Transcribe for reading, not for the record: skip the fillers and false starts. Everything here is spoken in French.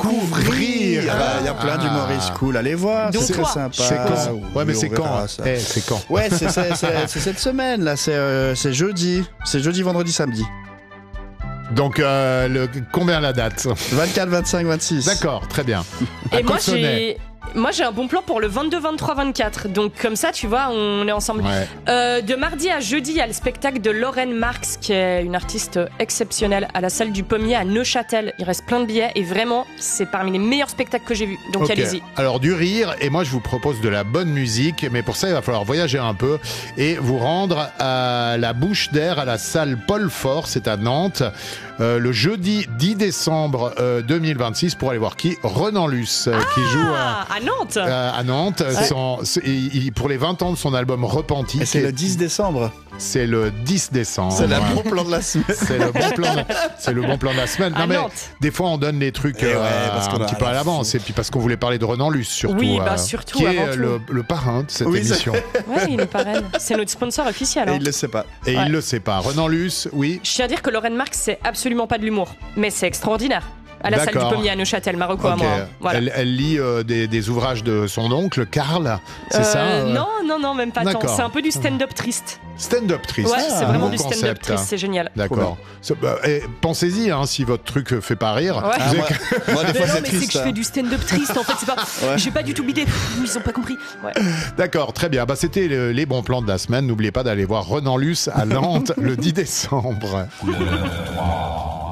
découvrir. Il y a plein d'humoristes cool. Allez voir, Donc c'est très toi. sympa. C'est quand? Ouais, mais Oui, c'est on verra quand? ça. C'est quand? Ouais, c'est cette semaine là. C'est jeudi. C'est jeudi, vendredi, samedi. Donc, combien la date? 24, 25, 26. D'accord, très bien. À Et Cossonay. moi j'ai un bon plan pour le 22, 23, 24. Donc comme ça, tu vois, on est ensemble. Ouais. De mardi à jeudi, il y a le spectacle de Lorraine Marx, qui est une artiste exceptionnelle, à la salle du Pommier à Neuchâtel. Il reste plein de billets et vraiment, c'est parmi les meilleurs spectacles que j'ai vus. Donc Ok. allez-y. Alors du rire, et moi je vous propose de la bonne musique, mais pour ça il va falloir voyager un peu et vous rendre à la Bouche d'Air, à la salle Paul Fort, c'est à Nantes, le jeudi 10 décembre 2026 pour aller voir qui? Renan Luce, qui joue À Nantes. à Nantes. Pour les 20 ans de son album Repenti. Et c'est le 10 décembre. C'est le 10 décembre. C'est le bon plan de la semaine. C'est le bon plan de la semaine. À Non mais Nantes. des fois on donne les trucs Et ouais, parce qu'on un a petit peu à la l'avance et puis parce qu'on voulait parler de Renan Luce surtout. Oui, surtout, qui est avant tout. le parrain de cette Oui, émission. Ouais, il est pareil. C'est notre sponsor officiel. Et Hein. il le sait pas. Et Ouais. il le sait pas. Renan Luce, oui. Je tiens à dire que Lorraine Marx, c'est absolument pas de l'humour, mais c'est extraordinaire. À la salle du D'accord. Pommier à Neuchâtel, Marocco à Ok. moi. Voilà. Elle lit des ouvrages de son oncle, Karl, c'est ça Non, même pas tant. D'accord. C'est un peu du stand-up triste. Stand-up triste. Ouais, c'est vraiment Bon du stand-up concept, triste, hein. c'est génial. D'accord. Pensez-y, hein, si votre truc fait pas rire. Ouais. Ah, Vous moi, avez- moi, des fois, Mais non, c'est mais c'est triste. que je fais du stand-up triste en fait, c'est pas. Ouais. J'ai pas du tout bidé. Ils ont pas compris. Ouais. D'accord, très bien. C'était les bons plans de la semaine. N'oubliez pas d'aller voir Renan Luce à Nantes le 10 décembre. Le 3.